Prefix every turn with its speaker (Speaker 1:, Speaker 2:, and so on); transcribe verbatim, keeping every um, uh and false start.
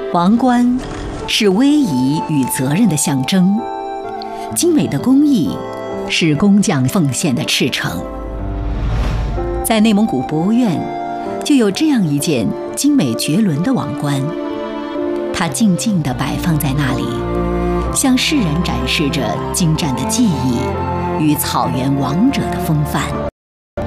Speaker 1: 王冠是威仪与责任的象征，精美的工艺是工匠奉献的赤诚。在内蒙古博物院，就有这样一件精美绝伦的王冠，它静静地摆放在那里，向世人展示着精湛的技艺与草原王者的风范。